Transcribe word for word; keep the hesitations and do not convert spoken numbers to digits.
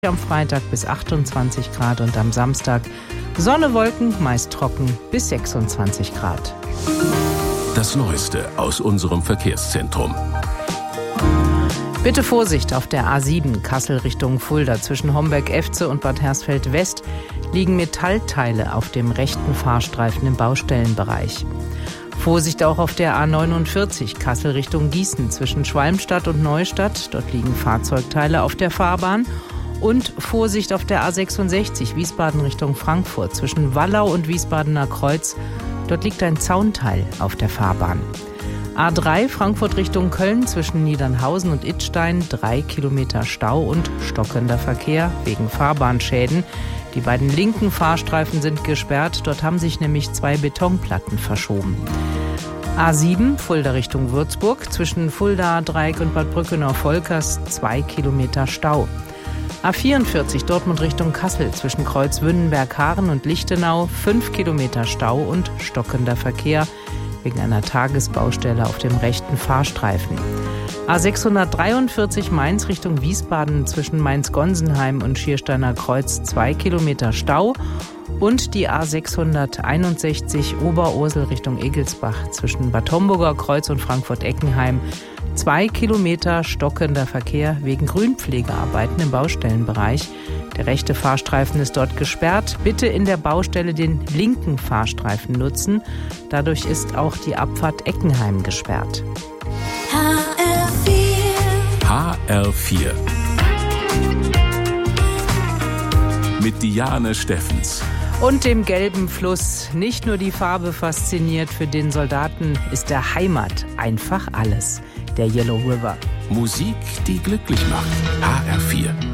am Freitag bis achtundzwanzig Grad und am Samstag Sonne, Wolken, meist trocken bis sechsundzwanzig Grad. Das Neueste aus unserem Verkehrszentrum. Bitte Vorsicht auf der A sieben Kassel Richtung Fulda. Zwischen Homberg-Efze und Bad Hersfeld-West liegen Metallteile auf dem rechten Fahrstreifen im Baustellenbereich. Vorsicht auch auf der A neunundvierzig Kassel Richtung Gießen. Zwischen Schwalmstadt und Neustadt, dort liegen Fahrzeugteile auf der Fahrbahn. Und Vorsicht auf der A sechsundsechzig Wiesbaden Richtung Frankfurt. Zwischen Wallau und Wiesbadener Kreuz, dort liegt ein Zaunteil auf der Fahrbahn. A drei Frankfurt Richtung Köln zwischen Niedernhausen und Idstein, drei Kilometer Stau und stockender Verkehr wegen Fahrbahnschäden. Die beiden linken Fahrstreifen sind gesperrt, dort haben sich nämlich zwei Betonplatten verschoben. A sieben Fulda Richtung Würzburg zwischen Fulda, Dreieck und Bad Brückenau-Volkers, zwei Kilometer Stau. A vierundvierzig Dortmund Richtung Kassel zwischen Kreuzwünnenberg-Haaren und Lichtenau, fünf Kilometer Stau und stockender Verkehr wegen einer Tagesbaustelle auf dem rechten Fahrstreifen. A sechshundertdreiundvierzig Mainz Richtung Wiesbaden zwischen Mainz-Gonsenheim und Schiersteiner Kreuz, zwei Kilometer Stau. Und die A sechshunderteinundsechzig Oberursel Richtung Egelsbach zwischen Bad Homburger Kreuz und Frankfurt-Eckenheim, zwei Kilometer stockender Verkehr wegen Grünpflegearbeiten im Baustellenbereich. Der rechte Fahrstreifen ist dort gesperrt. Bitte in der Baustelle den linken Fahrstreifen nutzen. Dadurch ist auch die Abfahrt Eckenheim gesperrt. H R vier. H R vier. Mit Diane Steffens. Und dem gelben Fluss. Nicht nur die Farbe fasziniert, für den Soldaten ist der Heimat einfach alles. Der Yellow River. Musik, die glücklich macht. H R vier.